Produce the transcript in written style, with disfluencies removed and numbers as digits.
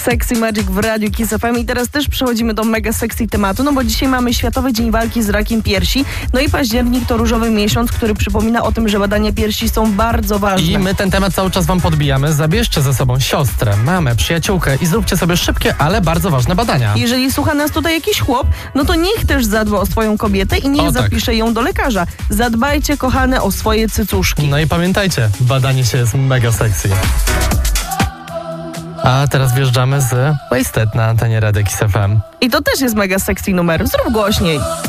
Sexy Magic w Radiu Kiss FM i teraz też przechodzimy do mega sexy tematu, no bo dzisiaj mamy Światowy Dzień Walki z Rakiem Piersi, no i październik to różowy miesiąc, który przypomina o tym, że badania piersi są bardzo ważne. I my ten temat cały czas wam podbijamy. Zabierzcie ze sobą siostrę, mamę, przyjaciółkę i zróbcie sobie szybkie, ale bardzo ważne badania. Jeżeli słucha nas tutaj jakiś chłop, no to niech też zadba o swoją kobietę i niech zapisze ją do lekarza. Zadbajcie, kochane, o swoje cycuszki. No i pamiętajcie, badanie się jest mega sexy. A teraz wjeżdżamy z Wasted na antenie Radia Kiss FM. I to też jest mega sexy numer. Zrób głośniej.